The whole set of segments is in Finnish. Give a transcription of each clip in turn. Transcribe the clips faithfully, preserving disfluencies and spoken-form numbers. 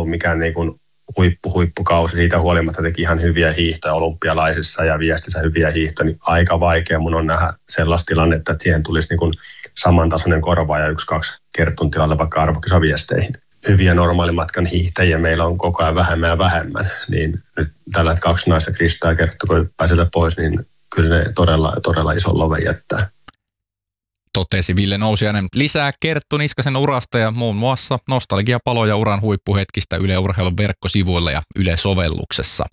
ollut mikään niin kuin huippu, huippukausi. Siitä huolimatta teki ihan hyviä hiihtoja olympialaisissa ja viestissä hyviä hiihtoja. Niin aika vaikea mun on nähdä sellaista tilannetta, että siihen tulisi niin kuin samantasoinen korvaaja yksi, kaksi Kerttun tilalle vaikka arvokisaviesteihin. Hyviä normaalimatkan hiihtäjiä meillä on koko ajan vähemmän ja vähemmän. Niin nyt tällä kaksi naista, Krista ja Kerttu, kun hyppää sieltä pois, niin kyllä ne todella, todella ison loven jättää. Totesi Ville Nousiainen. Lisää Kerttu Niskasen urasta ja muun muassa nostalgiapaloja uran huippuhetkistä Yle Urheilun verkkosivuilla ja Yle-sovelluksessa.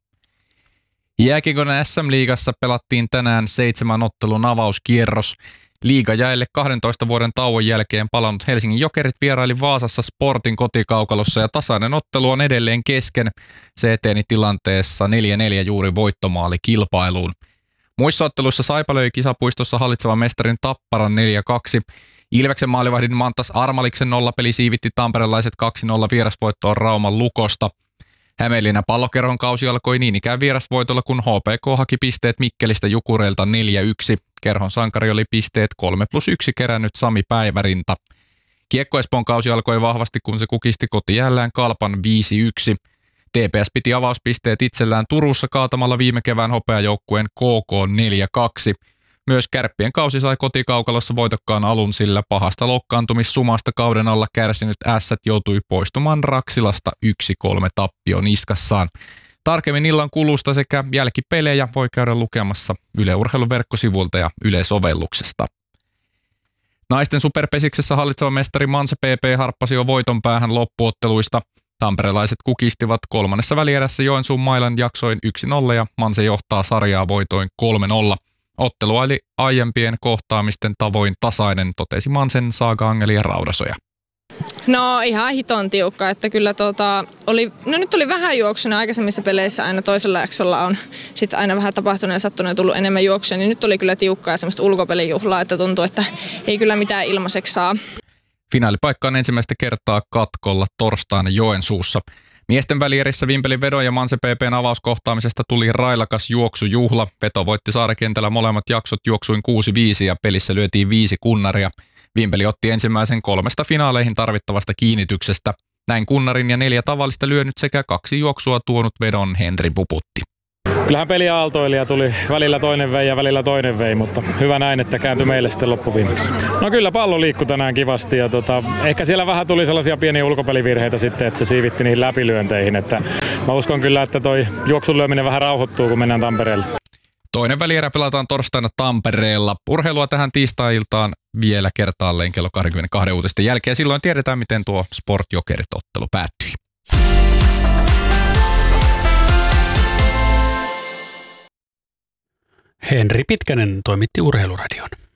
Jääkiekon S M-liigassa pelattiin tänään seitsemän ottelun avauskierros. Liigajäille kahdentoista vuoden tauon jälkeen palannut Helsingin Jokerit vieraili Vaasassa Sportin kotikaukalossa ja tasainen ottelu on edelleen kesken. Se eteni tilanteessa neljä neljä juuri voittomaali kilpailuun. Muissa otteluissa Saipa löi kisapuistossa hallitsevan mestarin Tapparan neljä kaksi. Ilveksen maalivahdin Mantas Armaliksen nollapeli siivitti tamperelaiset kaksi nolla vierasvoittoon Rauman Lukosta. Hämeenlinnan Pallokerhon kausi alkoi niin ikään vierasvoitolla, kun H P K haki pisteet Mikkelistä Jukureilta neljä yksi. Kerhon sankari oli pisteet kolme plus yksi kerännyt Sami Päivärinta. Kiekko Espoon kausi alkoi vahvasti, kun se kukisti kotijällään Kalpan viisi yksi. T P S piti avauspisteet itsellään Turussa kaatamalla viime kevään hopeajoukkueen K K neljä kaksi. Myös Kärppien kausi sai kotikaukalossa voitokkaan alun, sillä pahasta loukkaantumissumasta kauden alla kärsinyt Ässät joutui poistumaan Raksilasta yksi kolme tappio niskassaan. Tarkemmin illan kulusta sekä jälkipelejä voi käydä lukemassa Yle Urheilun verkkosivuilta ja Yle-sovelluksesta. Naisten superpesiksessä hallitseva mestari Manse P P harppasi jo voiton päähän loppuotteluista. Tamperelaiset kukistivat kolmannessa välierässä Joensuun Mailan jaksoin yksi nolla ja Manse johtaa sarjaa voitoin kolme nolla. Ottelu oli aiempien kohtaamisten tavoin tasainen, totesi Mansen Saaga-Angeli ja Raudasoja. No ihan hiton tiukka, että kyllä tota, oli, no nyt oli vähän juoksuna aikaisemmissa peleissä aina toisella jaksolla on sitten aina vähän tapahtunut ja sattunut ja tullut enemmän juoksuja, niin nyt oli kyllä tiukkaa ja semmoista ulkopelijuhlaa, että tuntuu, että ei kyllä mitään ilmaiseksi saa. Finaalipaikka on ensimmäistä kertaa katkolla torstaina Joensuussa. Miesten välierissä Vimpelin vedon ja Manse P P:n avauskohtaamisesta tuli railakas juoksujuhla. Veto voitti Saarikentällä molemmat jaksot juoksuin kuusi viisi ja pelissä lyötiin viisi kunnaria. Vimpeli otti ensimmäisen kolmesta finaaleihin tarvittavasta kiinnityksestä. Näin kunnarin ja neljä tavallista lyönyt sekä kaksi juoksua tuonut vedon Henri Puputti. Kyllähän peli aaltoili ja tuli välillä toinen vei ja välillä toinen vei, mutta hyvä näin, että kääntyi meille sitten loppuviimeksi. No kyllä pallo liikkui tänään kivasti ja tota, ehkä siellä vähän tuli sellaisia pieniä ulkopelivirheitä sitten, että se siivitti niihin läpilyönteihin. Että mä uskon kyllä, että toi juoksun lyöminen vähän rauhoittuu, kun mennään Tampereelle. Toinen välierä pelataan torstaina Tampereella. Urheilua tähän tiistai-iltaan vielä kertaalleen kello kaksikymmentäkaksi uutisten jälkeen. Silloin tiedetään, miten tuo Sport Jokerit-ottelu päättyi. Henri Pitkänen toimitti Urheiluradion.